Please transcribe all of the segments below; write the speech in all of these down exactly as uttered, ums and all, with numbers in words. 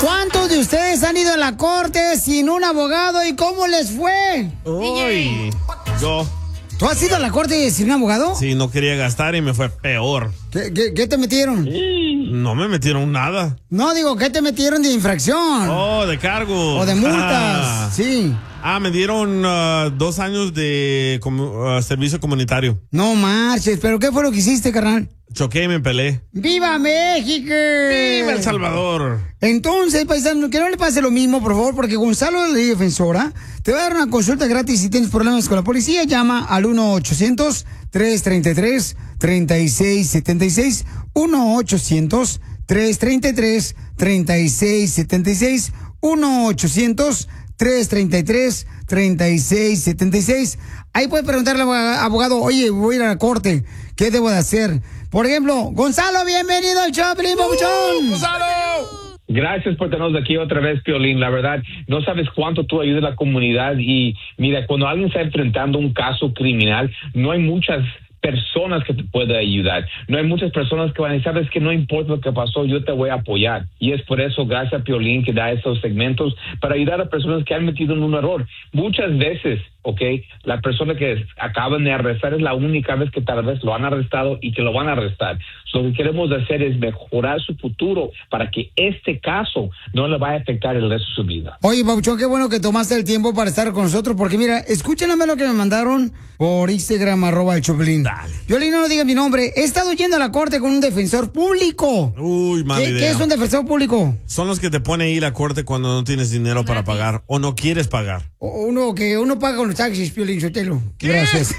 ¿Cuántos de ustedes han ido a la corte sin un abogado y cómo les fue? Uy, yo. ¿Tú has ido a la corte sin un abogado? Sí, no quería gastar y me fue peor. ¿Qué, qué, qué te metieron? No me metieron nada. No, digo, ¿qué te metieron de infracción? Oh, de cargo. O de multas, ah. sí. Ah, me dieron uh, dos años de uh, servicio comunitario. No marches, ¿pero qué fue lo que hiciste, carnal? Choqué y me peleé. ¡Viva México! ¡Viva El Salvador! Entonces, paisano, que no le pase lo mismo, por favor, porque Gonzalo, la ley defensora, te va a dar una consulta gratis si tienes problemas con la policía. Llama al uno ochocientos, tres treinta y tres, treinta y seis setenta y seis. uno ochocientos, tres treinta y tres, treinta y seis setenta y seis. uno ochocientos, tres treinta y tres, treinta y seis setenta y seis. Ahí puede preguntarle al abogado, oye, voy a ir a la corte, ¿qué debo de hacer? Por ejemplo, Gonzalo, bienvenido al show, Piolín, Papuchón. ¡Gonzalo! Gracias por tenernos aquí otra vez, Piolín. La verdad, no sabes cuánto tú ayudas a la comunidad. Y mira, cuando alguien está enfrentando un caso criminal, no hay muchas personas que te pueden ayudar. No hay muchas personas que van a decir, sabes que no importa lo que pasó, yo te voy a apoyar. Y es por eso, gracias a Piolín, que da estos segmentos para ayudar a personas que han metido en un error. Muchas veces, ok, la persona que acaban de arrestar es la única vez que tal vez lo han arrestado y que lo van a arrestar. So, lo que queremos hacer es mejorar su futuro para que este caso no le vaya a afectar el resto de su vida. Oye, Papuchón, qué bueno que tomaste el tiempo para estar con nosotros, porque mira, escúchenme lo que me mandaron por Instagram, arroba el Choplin. Dale. Piolín, no diga mi nombre. He estado yendo a la corte con un defensor público. Uy, mala ¿Qué, idea. ¿Qué es un defensor público? Son los que te ponen ahí a la corte cuando no tienes dinero para pagar o no quieres pagar. O- Uno que uno paga con los taxis, Piolín Sotelo. Gracias.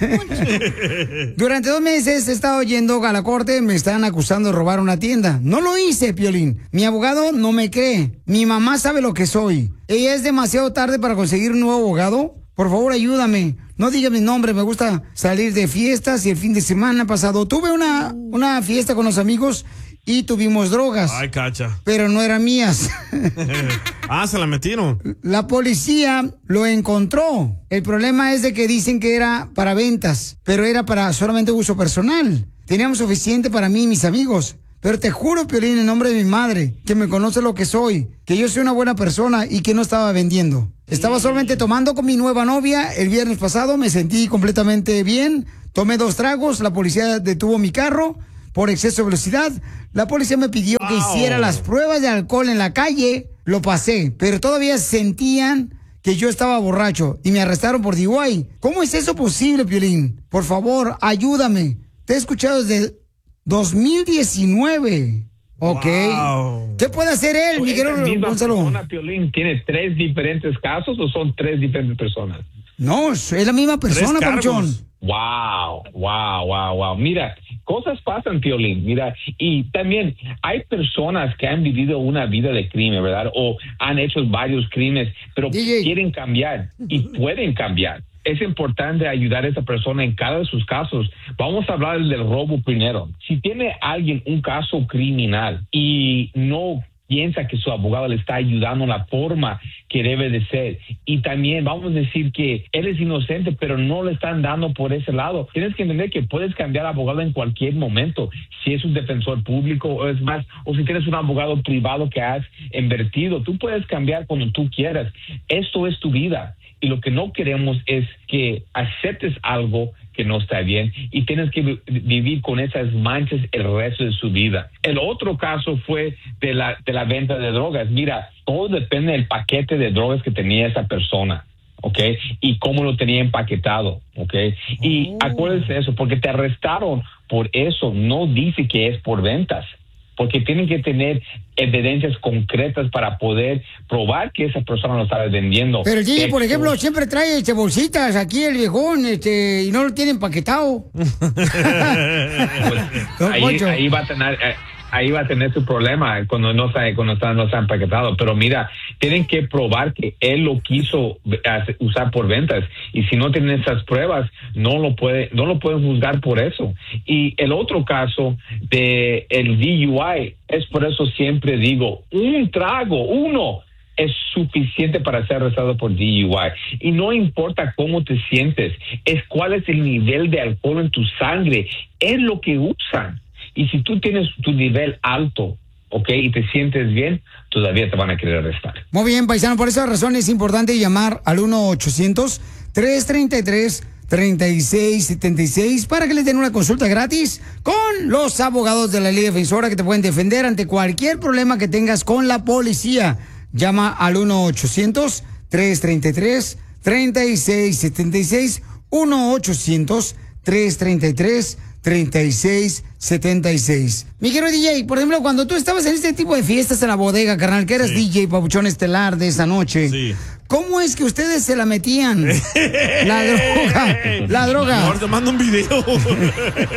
Durante dos meses he estado yendo a la corte, me están acusando de robar una tienda. No lo hice, Piolín. Mi abogado no me cree. Mi mamá sabe lo que soy. ¿Ella es demasiado tarde para conseguir un nuevo abogado? Por favor, ayúdame. No diga mi nombre, me gusta salir de fiestas y el fin de semana pasado tuve una, una fiesta con los amigos y tuvimos drogas. Ay, cacha. Pero no eran mías. Ah, se la metieron. La policía lo encontró. El problema es de que dicen que era para ventas, pero era para solamente uso personal. Teníamos suficiente para mí y mis amigos. Pero te juro, Piolín, en nombre de mi madre, que me conoce lo que soy, que yo soy una buena persona y que no estaba vendiendo. Estaba solamente tomando con mi nueva novia. El viernes pasado me sentí completamente bien. Tomé dos tragos, la policía detuvo mi carro por exceso de velocidad. La policía me pidió que hiciera las pruebas de alcohol en la calle. Lo pasé, pero todavía sentían que yo estaba borracho y me arrestaron por D U I. ¿Cómo es eso posible, Piolín? Por favor, ayúdame. Te he escuchado desde dos mil diecinueve. Ok. Wow. ¿Qué puede hacer él, mi querido Gonzalo? ¿Persona, Piolín, tiene tres diferentes casos o son tres diferentes personas? No, es la misma persona, Papuchón. Wow, wow, wow, wow. Mira, cosas pasan, Piolín. Mira, y también hay personas que han vivido una vida de crimen, ¿verdad? O han hecho varios crímenes, pero D J. quieren cambiar y pueden cambiar. Es importante ayudar a esa persona en cada de sus casos. Vamos a hablar del robo primero. Si tiene alguien un caso criminal y no piensa que su abogado le está ayudando en la forma que debe de ser, y también vamos a decir que él es inocente, pero no le están dando por ese lado, tienes que entender que puedes cambiar de abogado en cualquier momento, si es un defensor público o es más, o si tienes un abogado privado que has invertido, tú puedes cambiar cuando tú quieras. Esto es tu vida. Y lo que no queremos es que aceptes algo que no está bien y tienes que vi- vivir con esas manchas el resto de su vida. El otro caso fue de la, de la venta de drogas. Mira, todo depende del paquete de drogas que tenía esa persona, ¿ok? Y cómo lo tenía empaquetado, ¿ok? Y Oh. acuérdense de eso, porque te arrestaron por eso, no dice que es por ventas. Porque tienen que tener evidencias concretas para poder probar que esa persona lo estaba vendiendo. Pero el D J, por Esto- ejemplo, siempre trae este, bolsitas aquí el viejón, este, y no lo tiene empaquetado. Don ahí, Poncho. ahí va a tener eh, ahí va a tener su problema cuando no está cuando está no está empaquetado. Pero mira, tienen que probar que él lo quiso hacer- usar por ventas, y si no tienen esas pruebas no lo puede no lo pueden juzgar por eso. Y el otro caso de el D U I, es por eso siempre digo, un trago, uno es suficiente para ser arrestado por D U I. Y no importa cómo te sientes, es cuál es el nivel de alcohol en tu sangre, es lo que usan. Y si tú tienes tu nivel alto, ok, y te sientes bien, todavía te van a querer arrestar. Muy bien, paisano, por esa razón es importante llamar al uno ochocientos, tres treinta y tres, treinta y seis setenta y seis para que les den una consulta gratis con los abogados de la Liga Defensora que te pueden defender ante cualquier problema que tengas con la policía. Llama al uno ochocientos, tres treinta y tres, treinta y seis setenta y seis, uno ochocientos, tres treinta y tres, treinta y seis setenta y seis. Mi querido D J, por ejemplo, cuando tú estabas en este tipo de fiestas en la bodega, carnal, que eras sí. D J papuchón estelar de esa noche, sí. ¿cómo es que ustedes se la metían? La droga, la droga. Ahora te mando un video.